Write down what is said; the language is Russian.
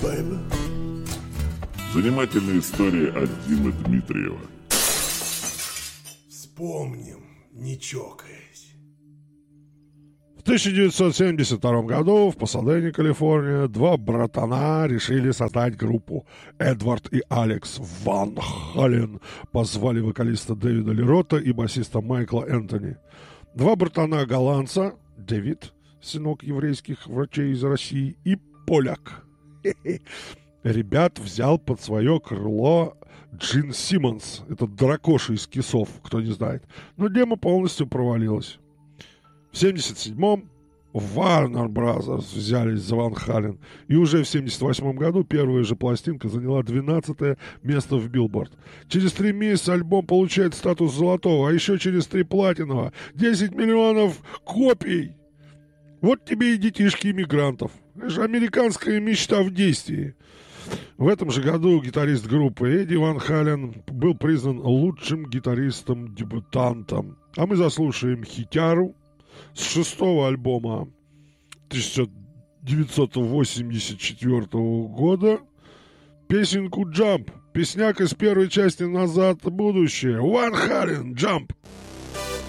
Занимательные истории от Димы Дмитриева. Вспомним, не чокаясь. В 1972 году в Пасадене, Калифорния, два братана решили создать группу. Эдвард и Алекс Ван Хален позвали вокалиста Дэвида Лерота и басиста Майкла Энтони. Два братана-голландца, Дэвид, сынок еврейских врачей из России, и поляк. Ребят взял под свое крыло Джин Симмонс, этот дракоша из Кисов, кто не знает. Но демо полностью провалилась. В 1977-м Warner Brothers взялись за Ван Хален, и уже в 1978 году первая же пластинка заняла 12 место в Билборд. Через 3 месяца альбом получает статус золотого, а еще через 3 платинового. 10 миллионов копий! Вот тебе и детишки иммигрантов. Это же американская мечта в действии. В этом же году гитарист группы Эдди Ван Хален был признан лучшим гитаристом-дебютантом. А мы заслушаем хитяру с 6-го альбома 1984 года, песенку «Jump». Песняк из первой части «Назад в будущее». Ван Хален, «Jump».